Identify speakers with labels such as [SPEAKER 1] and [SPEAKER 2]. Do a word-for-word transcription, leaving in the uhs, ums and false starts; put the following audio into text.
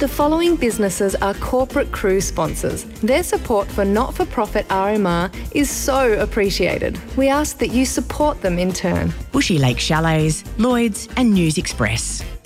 [SPEAKER 1] The following businesses are corporate cruise sponsors. Their support for not-for-profit R M R is so appreciated. We ask that you support them in turn.
[SPEAKER 2] Bushy Lake Chalets, Lloyd's and News Express.